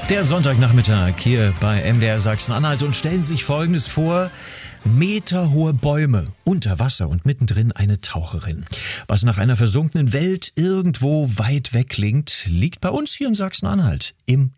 Der Sonntagnachmittag hier bei MDR Sachsen-Anhalt und stellen sich Folgendes vor. Meterhohe Bäume, unter Wasser und mittendrin eine Taucherin. Was nach einer versunkenen Welt irgendwo weit weg klingt, liegt bei uns hier in Sachsen-Anhalt im